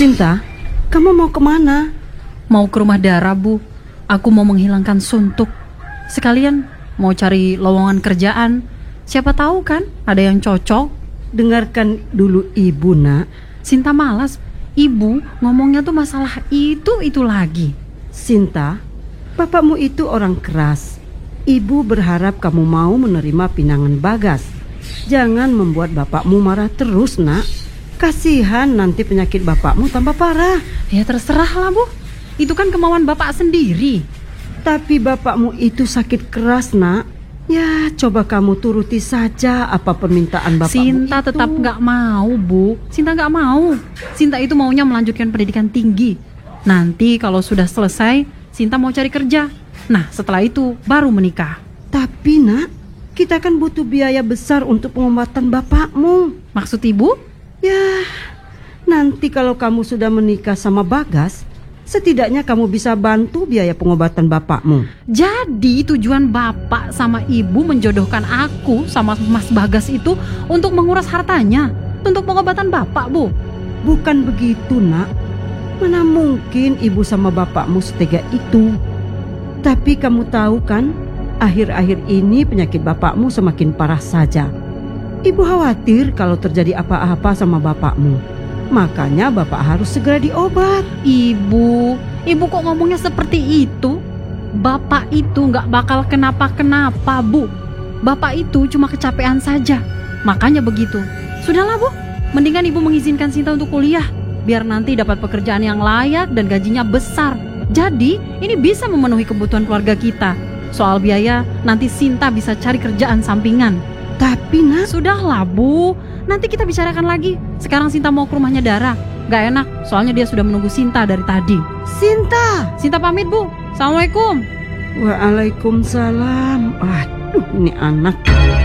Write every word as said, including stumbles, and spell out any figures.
Sinta, kamu mau kemana? Mau ke rumah Dara, Bu. Aku mau menghilangkan suntuk. Sekalian mau cari lowongan kerjaan. Siapa tahu kan ada yang cocok. Dengarkan dulu ibu, nak. Sinta malas. Ibu ngomongnya tuh masalah itu-itu lagi. Sinta, bapakmu itu orang keras. Ibu berharap kamu mau menerima pinangan Bagas. Jangan membuat bapakmu marah terus, nak. Kasihan nanti penyakit bapakmu tambah parah. Ya terserah lah, Bu. Itu kan kemauan bapak sendiri. Tapi bapakmu itu sakit keras, nak. Ya, coba kamu turuti saja apa permintaan bapakmu. Sinta itu. tetap gak mau, Bu. Sinta gak mau. Sinta itu maunya melanjutkan pendidikan tinggi. Nanti kalau sudah selesai, Sinta mau cari kerja. Nah, setelah itu baru menikah. Tapi, nak, kita kan butuh biaya besar untuk pengobatan bapakmu. Maksud Ibu? Ya, nanti kalau kamu sudah menikah sama Bagas, setidaknya kamu bisa bantu biaya pengobatan bapakmu. Jadi tujuan bapak sama ibu menjodohkan aku sama Mas Bagas itu untuk menguras hartanya, untuk pengobatan bapak, Bu. Bukan begitu, nak. Mana mungkin ibu sama bapakmu setega itu. Tapi kamu tahu kan, akhir-akhir ini penyakit bapakmu semakin parah saja. Ibu khawatir kalau terjadi apa-apa sama bapakmu. Makanya bapak harus segera diobat. Ibu, ibu kok ngomongnya seperti itu? Bapak itu gak bakal kenapa-kenapa, Bu. Bapak itu cuma kecapean saja. Makanya begitu. Sudahlah, Bu. Mendingan ibu mengizinkan Sinta untuk kuliah. Biar nanti dapat pekerjaan yang layak dan gajinya besar. Jadi, ini bisa memenuhi kebutuhan keluarga kita. Soal biaya, nanti Sinta bisa cari kerjaan sampingan. Tapi, nak... Sudahlah, Bu. Nanti kita bicarakan lagi. Sekarang Sinta mau ke rumahnya Dara. Gak enak, soalnya dia sudah menunggu Sinta dari tadi. Sinta! Sinta pamit, Bu. Assalamualaikum. Waalaikumsalam. Aduh, ini anak.